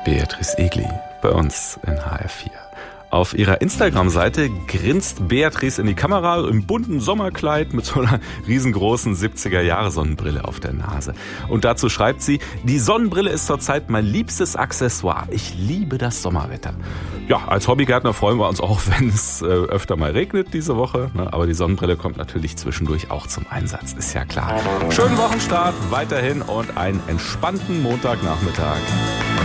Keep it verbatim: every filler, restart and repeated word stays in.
Beatrice Egli bei uns in H R vier. Auf ihrer Instagram-Seite grinst Beatrice in die Kamera im bunten Sommerkleid mit so einer riesengroßen siebziger-Jahre-Sonnenbrille auf der Nase. Und dazu schreibt sie, die Sonnenbrille ist zurzeit mein liebstes Accessoire. Ich liebe das Sommerwetter. Ja, als Hobbygärtner freuen wir uns auch, wenn es äh, öfter mal regnet diese Woche. Ne? Aber die Sonnenbrille kommt natürlich zwischendurch auch zum Einsatz, ist ja klar. Schönen Wochenstart weiterhin und einen entspannten Montagnachmittag.